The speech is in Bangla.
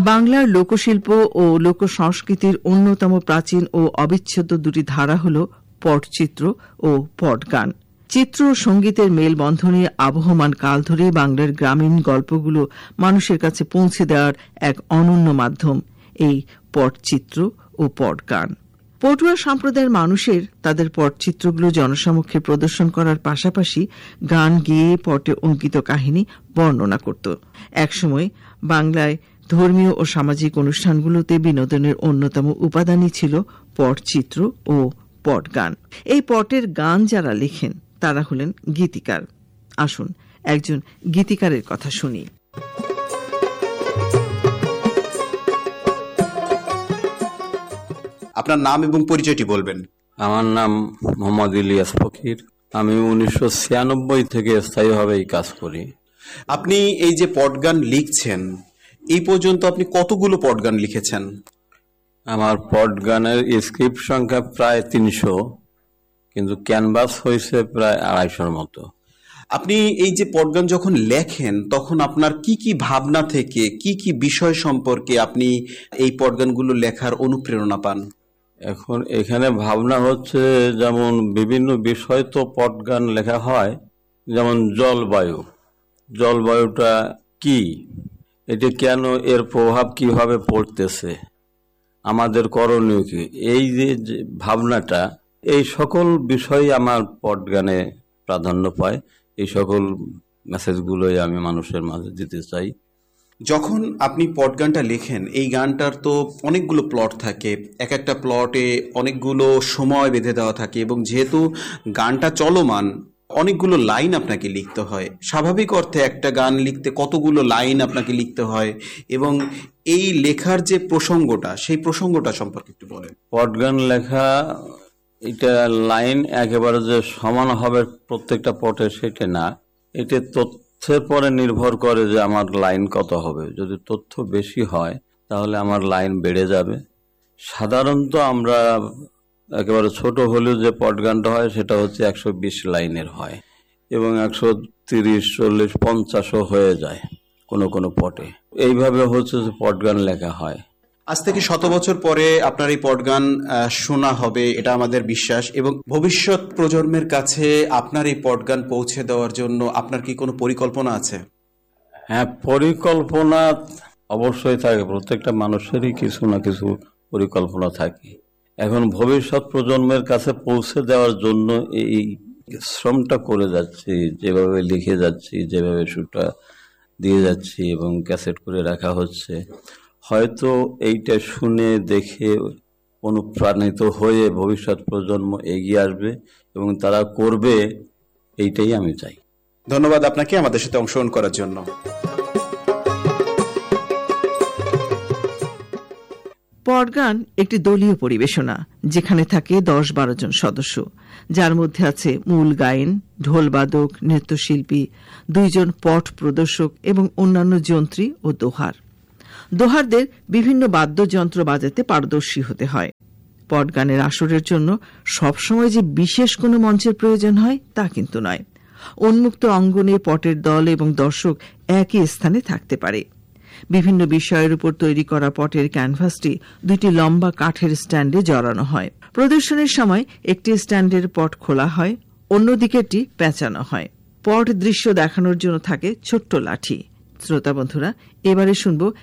বাংলার লোকশিল্প ও লোকসংস্কৃতির অন্যতম প্রাচীন ও অবিচ্ছেদ্য দুটি ধারা হল পটচিত্র ও পটগান। চিত্র ও সঙ্গীতের মেলবন্ধনে আবহমান কাল ধরে বাংলার গ্রামীণ গল্পগুলো মানুষের কাছে পৌঁছে দেওয়ার এক অনন্য মাধ্যম এই পটচিত্র ও পটগান। পটুয়া সম্প্রদায়ের মানুষের তাদের পটচিত্রগুলো জনসমক্ষে প্রদর্শন করার পাশাপাশি গান গেয়ে পটে অঙ্কিত কাহিনী বর্ণনা করত। একসময় বাংলায় ধর্মীয় ও সামাজিক অনুষ্ঠানগুলোতে বিনোদনের অন্যতম উপাদানই ছিল পটচিত্র ও পটগান। এই পটের গান যারা লেখেন তারা হলেন গীতিকার। আসুন একজন গীতিকারের কথা শুনি। আপনার নাম এবং পরিচয়টি বলবেন। আমার নাম মোহাম্মদ ইলিয়াস ফকির। আমি 1996 থেকে স্থায়ীভাবে এই কাজ করি। আপনি এই যে পটগান লিখছেন, এই পর্যন্ত আপনি কতগুলো পটগান লিখেছেন? আমার পটগানের স্ক্রিপ্ট সংখ্যা প্রায় 300, কিন্তু ক্যানভাস হয়েছে প্রায় 250-র মতো। আপনি এই যে পটগান যখন লেখেন তখন আপনার কি কি ভাবনা থেকে, কি কি বিষয় সম্পর্কে আপনি এই পটগানগুলো লেখার অনুপ্রেরণা পান? এখন এখানে ভাবনা হচ্ছে, যেমন বিভিন্ন বিষয় তো পটগান লেখা হয়, যেমন জলবায়ুটা কি, এটা কেন, এর প্রভাব কিভাবে পড়তেছে, আমাদের করণীয় কি, এই যে ভাবনাটা, এই সকল বিষয় আমার পটগানে প্রাধান্য পায়। এই সকল মেসেজগুলোই আমি মানুষের মাঝে দিতে চাই। যখন আপনি পটগানটা লেখেন, এই গানটার তো অনেকগুলো প্লট থাকে, এক একটা প্লটে অনেকগুলো সময় বেঁধে দেওয়া থাকে, এবং যেহেতু গানটা চলমান অনেকগুলো লাইন আপনাকে লিখতে হয়। স্বাভাবিক অর্থে একটা গান লিখতে কতগুলো লাইন আপনাকে লিখতে হয়, এবং এই লেখার যে প্রসঙ্গটা, সেই প্রসঙ্গটা সম্পর্কে একটু বলেন। পটগান লেখা, এটা লাইন একেবারে যে সমান হবে প্রত্যেকটা পটে সেটা না, এটা তথ্যের পরে নির্ভর করে যে আমার লাইন কত হবে। যদি তথ্য বেশি হয় তাহলে আমার লাইন বেড়ে যাবে। সাধারণত আমরা একেবারে ছোট হলেও যে পটগানটা হয় সেটা হচ্ছে 120 লাইনের হয়, এবং 130, 40, 50ও হয়ে যায় কোনো কোনো পটে। এইভাবে হচ্ছে যে পটগান লেখা হয়। আজ থেকে 100 বছর পরে আপনার এই পটগান শোনা হবে, এটা আমাদের বিশ্বাস। এবং ভবিষ্যৎ প্রজন্মের কাছে আপনার এই পটগান পৌঁছে দেওয়ার জন্য আপনার কি কোনো পরিকল্পনা আছে? হ্যাঁ, পরিকল্পনা অবশ্যই থাকে। প্রত্যেকটা মানুষেরই কিছু না কিছু পরিকল্পনা থাকে। এখন ভবিষ্যৎ প্রজন্মের কাছে পৌঁছে দেওয়ার জন্য এই শ্রমটা করে যাচ্ছি, যেভাবে লিখে যাচ্ছি, যেভাবে সুরটা দিয়ে যাচ্ছি এবং ক্যাসেট করে রাখা হচ্ছে। হয়তো এইটা শুনে দেখে অনুপ্রাণিত হয়ে ভবিষ্যৎ প্রজন্ম এগিয়ে আসবে এবং তারা করবে, এইটাই আমি চাই। ধন্যবাদ আপনাকে আমাদের সাথে অংশগ্রহণ করার জন্য। পটগান একটি দলীয় পরিবেশনা, যেখানে থাকে 10-12 জন সদস্য, যার মধ্যে আছে মূল গায়েন, ঢোলবাদক, নৃত্যশিল্পী, 2 জন পট প্রদর্শক এবং অন্যান্য যন্ত্রী ও দোহার। দোহারদের বিভিন্ন বাদ্যযন্ত্র বাজাতে পারদর্শী হতে হয়। পটগানের আসরের জন্য সবসময় যে বিশেষ কোনো মঞ্চের প্রয়োজন হয় তা কিন্তু নয়। উন্মুক্ত অঙ্গনে পটের দল এবং দর্শক একই স্থানে থাকতে পারে। বিভিন্ন বিষয়ের উপর তৈরি করা পটের ক্যানভাসটি 2টি লম্বা কাঠের স্ট্যান্ডে জড়ানো হয়। প্রদর্শনের সময় একটি স্ট্যান্ডের পট খোলা হয়, অন্যদিকেটি পেঁচানো হয়। পট দৃশ্য দেখানোর জন্য থাকে ছোট্ট লাঠি। শ্রোতা বন্ধুরা, এবারে শুনব